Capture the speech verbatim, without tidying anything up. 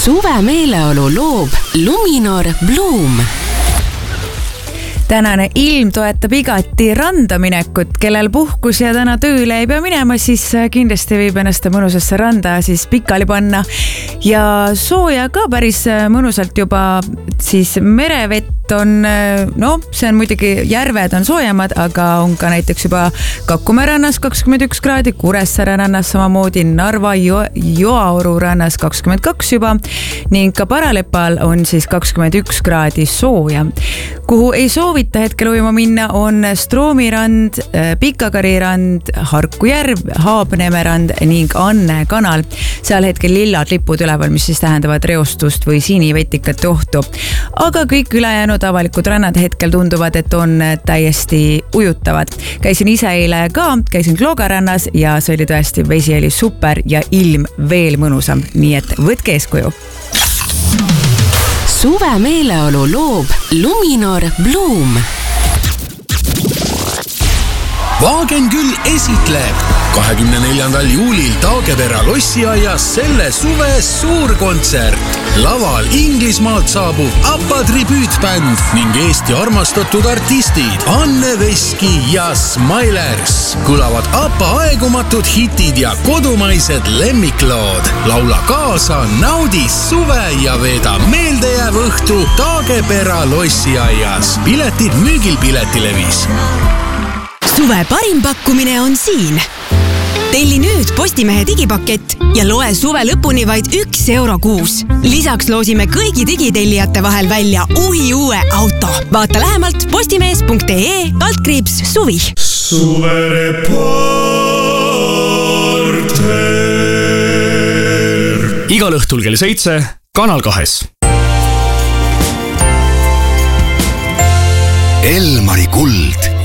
Suve meeleolu loob Luminor Bloom. Tänane ilm toetab igati randa minekut, kellel puhkus ja täna tööle ei pea minema, siis kindlasti võib ennast mõnusasse randa siis pikali panna. Ja sooja ka päris mõnusalt juba, siis merevett on, no see on muidugi, järved on soojemad, aga on ka näiteks juba Kakumäe rannas kakskümmend üks kraadi, Kuressaare rannas samamoodi, Narva jo Joaoru rannas kakskümmend kaks juba ning ka Paralepal on siis kakskümmend üks kraadi sooja. Kuhu ei soovita hetkel ujuma minna on Stroomirand, Pikakari rand, Harku järv, Haabneme rand ning Anne kanal. Seal hetkel lillad lipud üleval, mis siis tähendavad reostust või sinivetikate ohtu. Aga kõik ülejäänud avalikud rannad hetkel tunduvad, et on täiesti ujutavad. Käisin ise eile ka, käisin Klooga rannas ja see oli tõesti, vesi oli super ja ilm veel mõnusam, nii et võtke eeskuju. Suve meeleolu loob Luminor Bloom. Vaagen küll esitleb kahekümne neljandal juulil Taagepera lossiaias selle suve suurkontsert. Laval Inglismaalt saabub Appa tribüütbänd ning Eesti armastatud artistid Anne Veski ja Smilers. Kõlavad Appa aegumatud hitid ja kodumaised lemmiklood. Laula kaasa, naudi suve ja veeda meeldejääv õhtu Taagepera lossiaias. Piletid müügil Piletilevis. Suve parim pakkumine on siin. Telli nüüd Postimehe digipakett ja loe suve lõpuni vaid üks euro kuus. Lisaks loosime kõigi digitellijate vahel välja uhi uue auto. Vaata lähemalt postimees punkt ee kaldkriips suvi. Suvereporter. Igal õhtul kell seitse, Kanal kahes. Elmari kuld